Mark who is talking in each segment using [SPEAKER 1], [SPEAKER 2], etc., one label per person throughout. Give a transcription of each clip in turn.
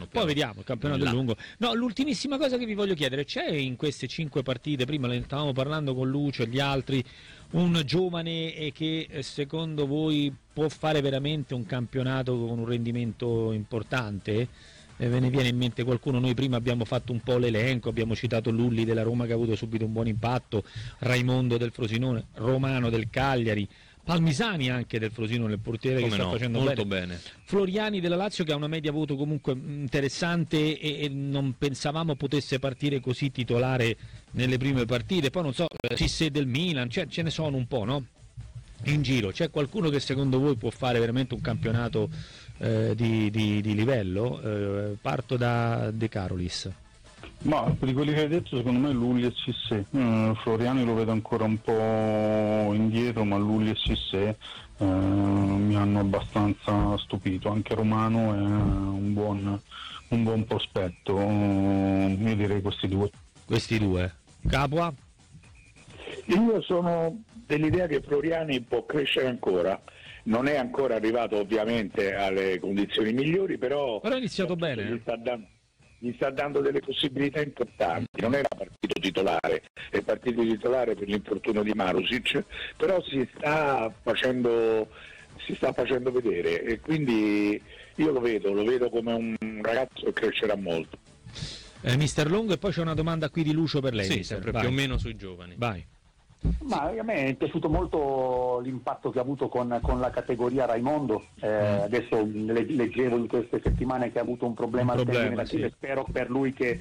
[SPEAKER 1] Poi vediamo, il campionato è lungo. No, l'ultimissima cosa che vi voglio chiedere, c'è in queste 5 partite, prima ne stavamo parlando con Lucio e gli altri, un giovane che secondo voi può fare veramente un campionato con un rendimento importante? Ve ne viene in mente qualcuno? Noi prima abbiamo fatto un po' l'elenco, abbiamo citato Lulli della Roma che ha avuto subito un buon impatto, Raimondo del Frosinone, Romano del Cagliari, Palmisani anche del Frosinone, il portiere che sta facendo
[SPEAKER 2] molto bene.
[SPEAKER 1] Floriani della Lazio che ha una media voto comunque interessante e non pensavamo potesse partire così titolare nelle prime partite. Poi non so, Cissé del Milan, ce ne sono un po', no? In giro, c'è qualcuno che secondo voi può fare veramente un campionato di livello? Parto da De Carolis.
[SPEAKER 3] Ma per quelli che hai detto, secondo me Lulli e Cissé. Floriani lo vedo ancora un po' indietro, ma Lulli e Cissé mi hanno abbastanza stupito. Anche Romano è un buon prospetto. Io direi questi due.
[SPEAKER 1] Capua?
[SPEAKER 4] Io sono dell'idea che Floriani può crescere ancora, non è ancora arrivato ovviamente alle condizioni migliori, però
[SPEAKER 1] ha iniziato bene.
[SPEAKER 4] Gli sta dando delle possibilità importanti. Non era partito titolare, è partito titolare per l'infortunio di Marusic, però si sta facendo vedere e quindi io lo vedo come un ragazzo che crescerà molto.
[SPEAKER 1] Mister Longo, e poi c'è una domanda qui di Lucio per lei.
[SPEAKER 2] Sì, sempre più o meno sui giovani.
[SPEAKER 1] Vai.
[SPEAKER 5] Ma a me è piaciuto molto l'impatto che ha avuto con la categoria Raimondo. Adesso leggevo in queste settimane che ha avuto un problema al tendine, sì. Spero per lui che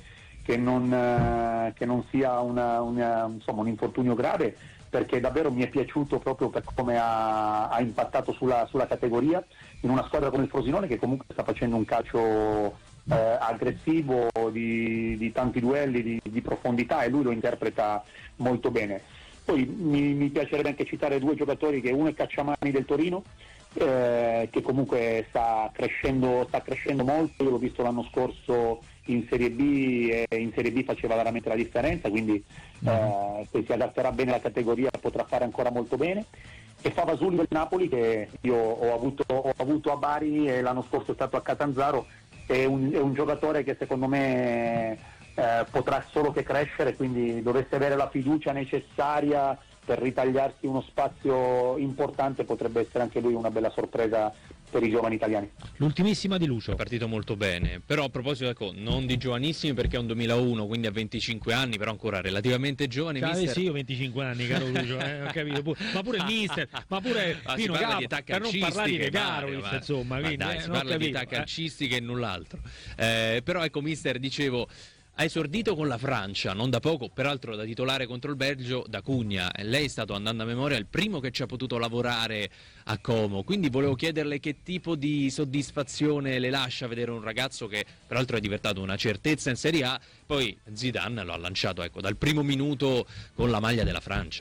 [SPEAKER 5] non sia un infortunio grave, perché davvero mi è piaciuto proprio per come ha impattato sulla categoria in una squadra come il Frosinone, che comunque sta facendo un calcio aggressivo, di tanti duelli, di profondità, e lui lo interpreta molto bene. Poi mi piacerebbe anche citare due giocatori, che uno è Cacciamani del Torino, che comunque sta crescendo molto. Io l'ho visto l'anno scorso in Serie B e in Serie B faceva veramente la differenza, quindi se si adatterà bene alla categoria potrà fare ancora molto bene. E Favasuli del Napoli, che io ho avuto a Bari e l'anno scorso è stato a Catanzaro, è un giocatore che secondo me potrà solo che crescere, quindi dovesse avere la fiducia necessaria per ritagliarsi uno spazio importante, potrebbe essere anche lui una bella sorpresa per i giovani italiani.
[SPEAKER 1] L'ultimissima di Lucio.
[SPEAKER 2] È partito molto bene, però a proposito, ecco, non di giovanissimi perché è un 2001, quindi ha 25 anni, però ancora relativamente giovane.
[SPEAKER 1] Mister... Sì, io 25 anni, caro Lucio, ho capito. Ma pure il mister, ma pure Pino Capo, per non parlare di De Carolis, insomma. Quindi,
[SPEAKER 2] dai, si parla di età calcistica e null'altro. Però ecco, mister, dicevo, ha esordito con la Francia, non da poco, peraltro da titolare contro il Belgio, da Cugna. Lei è stato, andando a memoria, il primo che ci ha potuto lavorare a Como, quindi volevo chiederle che tipo di soddisfazione le lascia vedere un ragazzo che peraltro è diventato una certezza in Serie A, poi Zidane lo ha lanciato, ecco, dal primo minuto con la maglia della Francia.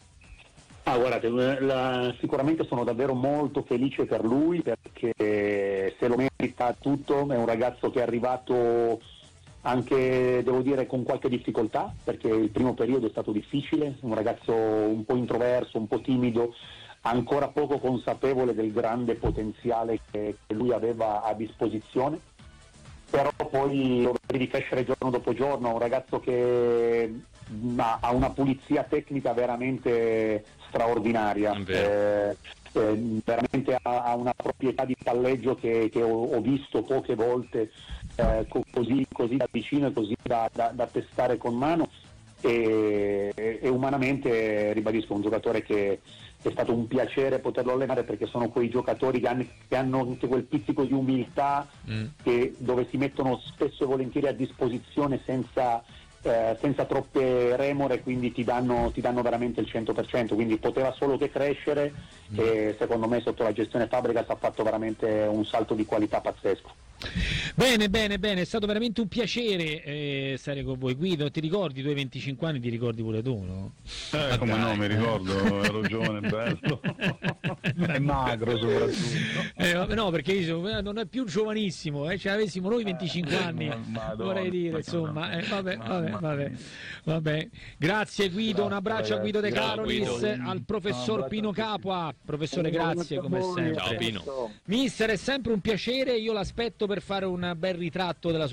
[SPEAKER 5] Guardate, sicuramente sono davvero molto felice per lui, perché se lo merita tutto. È un ragazzo che è arrivato anche, devo dire, con qualche difficoltà, perché il primo periodo è stato difficile, un ragazzo un po' introverso, un po' timido, ancora poco consapevole del grande potenziale che lui aveva a disposizione, però poi lo vedi crescere giorno dopo giorno, un ragazzo che ha una pulizia tecnica veramente straordinaria, veramente ha una proprietà di palleggio che ho visto poche volte, così da vicino e così da testare con mano, e umanamente, ribadisco, un giocatore che è stato un piacere poterlo allenare, perché sono quei giocatori che hanno anche quel pizzico di umiltà, dove si mettono spesso e volentieri a disposizione senza troppe remore, quindi ti danno veramente il 100%, quindi poteva solo che crescere, e secondo me sotto la gestione Fabregas ha fatto veramente un salto di qualità pazzesco.
[SPEAKER 1] Bene, è stato veramente un piacere stare con voi. Guido, ti ricordi i tuoi 25 anni? Ti ricordi pure tu, no?
[SPEAKER 3] Come no, mi ricordo, ero giovane, bello e magro soprattutto.
[SPEAKER 1] No, perché io non è più giovanissimo, ce l'avessimo noi 25 anni, vorrei dire, insomma. Vabbè. Grazie Guido, un abbraccio a Guido De Carolis, al professor Pino Capua. Professore, grazie come sempre.
[SPEAKER 2] Ciao Pino.
[SPEAKER 1] Mister, è sempre un piacere, io l'aspetto giusto per fare un bel ritratto della